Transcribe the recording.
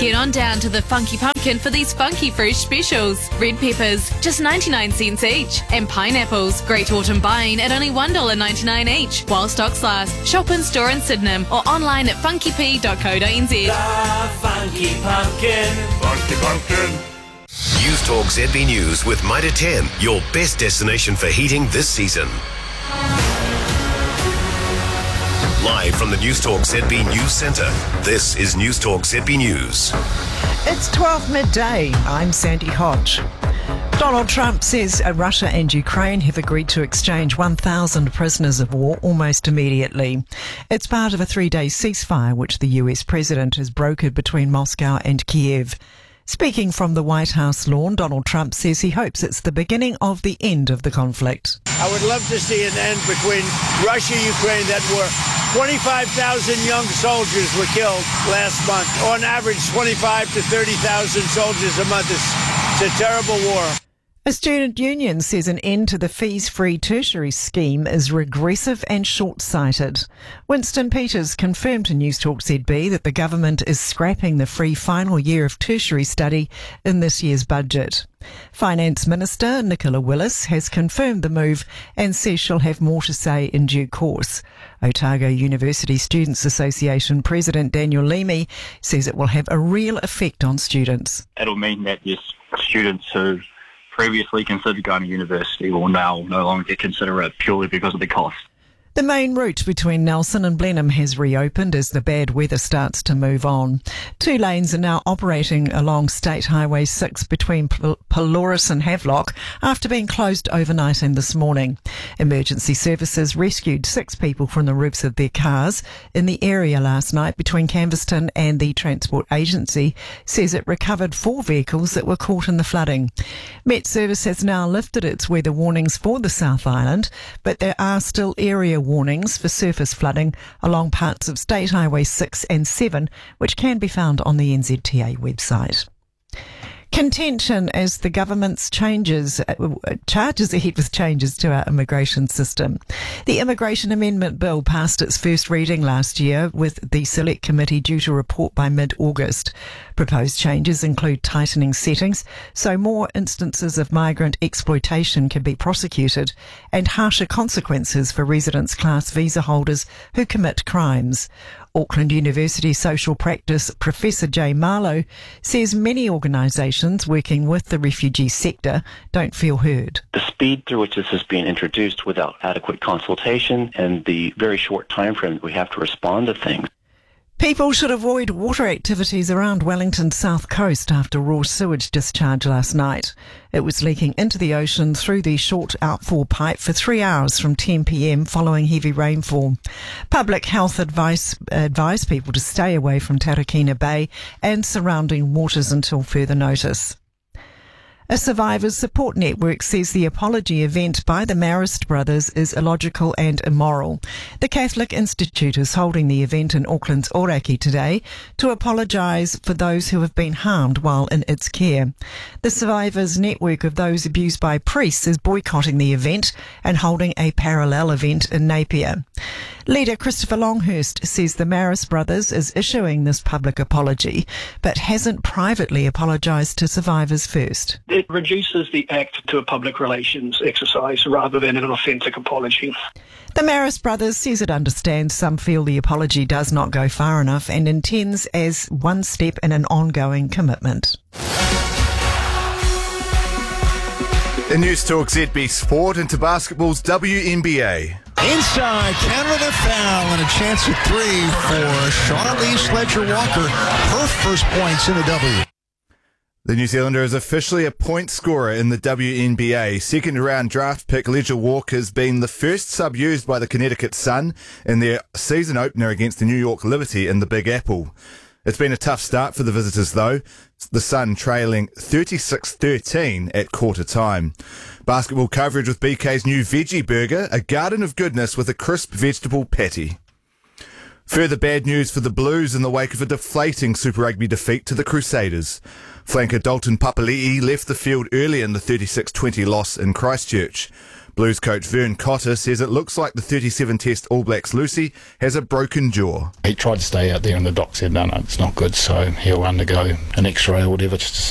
Get on down to the Funky Pumpkin for these funky fresh specials. Red peppers, just 99 cents each. And pineapples, great autumn buying at only $1.99 each. While stocks last, shop in store in Sydenham or online at funkyp.co.nz. The Funky Pumpkin. Funky Pumpkin. News Talk ZB News with Mitre 10, your best destination for heating this season. Live from the News Talk ZB News Centre, this is News Talk ZB News. It's 12 midday. I'm Sandy Hodge. Donald Trump says Russia and Ukraine have agreed to exchange 1,000 prisoners of war almost immediately. It's part of a 3-day ceasefire which the US president has brokered between Moscow and Kiev. Speaking from the White House lawn, Donald Trump says he hopes it's the beginning of the end of the conflict. I would love to see an end between Russia and Ukraine. That were 25,000 young soldiers were killed last month. On average, 25 to 30,000 soldiers a month. It's a terrible war. A student union says an end to the fees-free tertiary scheme is regressive and short-sighted. Winston Peters confirmed to News Talk ZB that the government is scrapping the free final year of tertiary study in this year's budget. Finance Minister Nicola Willis has confirmed the move and says she'll have more to say in due course. Otago University Students Association President Daniel Leamy says it will have a real effect on students. It'll mean that yes, students who previously considered going to university will now no longer consider it purely because of the cost. The main route between Nelson and Blenheim has reopened as the bad weather starts to move on. 2 lanes are now operating along State Highway 6 between Pelorus and Havelock after being closed overnight and this morning. Emergency services rescued 6 people from the roofs of their cars in the area last night between Canvaston, and the Transport Agency says it recovered 4 vehicles that were caught in the flooding. Met Service has now lifted its weather warnings for the South Island, but there are still area warnings for surface flooding along parts of State Highway 6 and 7, which can be found on the NZTA website. Contention as the government's charges ahead with changes to our immigration system. The Immigration Amendment Bill passed its first reading last year, with the Select Committee due to report by mid-August. Proposed changes include tightening settings so more instances of migrant exploitation can be prosecuted, and harsher consequences for residence class visa holders who commit crimes. Auckland University social practice Professor Jay Marlowe says many organisations working with the refugee sector don't feel heard. The speed through which this is being introduced without adequate consultation and the very short time frame that we have to respond to things. People should avoid water activities around Wellington's south coast after raw sewage discharge last night. It was leaking into the ocean through the short outfall pipe for 3 hours from 10 p.m. following heavy rainfall. Public health advised people to stay away from Tarakina Bay and surrounding waters until further notice. A survivors support network says the apology event by the Marist brothers is illogical and immoral. The Catholic Institute is holding the event in Auckland's Oraki today to apologise for those who have been harmed while in its care. The survivors network of those abused by priests is boycotting the event and holding a parallel event in Napier. Leader Christopher Longhurst says the Marist brothers is issuing this public apology, but hasn't privately apologised to survivors first. It reduces the act to a public relations exercise rather than an authentic apology. The Marist brothers says it understands some feel the apology does not go far enough and intends as one step in an ongoing commitment. In News Talk ZB Sport, into basketball's WNBA. Inside, Canada foul, and a chance at 3 for Charlize Fletcher-Walker. Her first points in the W. The New Zealander is officially a point scorer in the WNBA. Second round draft pick Ledger Walker has been the first sub used by the Connecticut Sun in their season opener against the New York Liberty in the Big Apple. It's been a tough start for the visitors though, the Sun trailing 36-13 at quarter time. Basketball coverage with BK's new veggie burger, a garden of goodness with a crisp vegetable patty. Further bad news for the Blues in the wake of a deflating Super Rugby defeat to the Crusaders. Flanker Dalton Papali'i left the field early in the 36-20 loss in Christchurch. Blues coach Vern Cotter says it looks like the 37-test All Blacks Lucy has a broken jaw. He tried to stay out there and the doc said, no, it's not good, so he'll undergo an x-ray or whatever just to